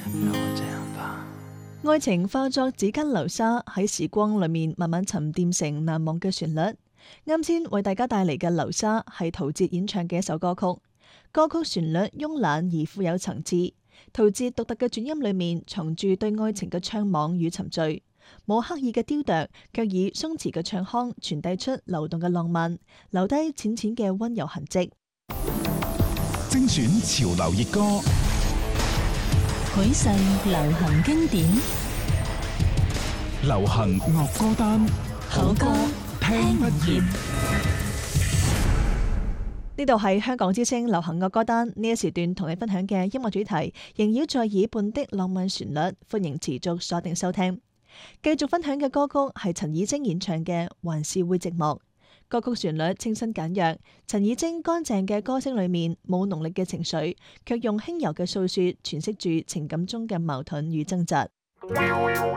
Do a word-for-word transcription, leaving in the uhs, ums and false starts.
讓我這樣吧。 愛情化作指間流沙，喺時光裏面慢慢沉澱成難忘嘅旋律。啱先為大家帶嚟嘅《流沙》係陶喆演唱嘅一首歌曲，歌曲旋律慵懶而富有層次。陶喆獨特嘅轉音裏面藏住對愛情嘅悵惘與沉醉，冇刻意嘅雕琢，卻以鬆弛嘅唱腔傳遞出流動嘅浪漫，留低淺淺嘅溫柔痕跡。 精選潮流熱歌， 許世流行經典， 流行樂歌單， 好歌聽不厭。 呢度係香港之聲流行樂歌單，呢一時段同你分享嘅音樂主題，縈繞在耳畔的浪漫旋律，歡迎持續鎖定收聽。繼續分享嘅歌曲係陳綺貞演唱嘅《還是會寂寞》。歌曲旋律清新簡約，陳綺貞乾淨嘅歌聲裏面冇濃烈嘅情緒，卻用輕柔嘅訴說詮釋住情感中嘅矛盾與掙扎。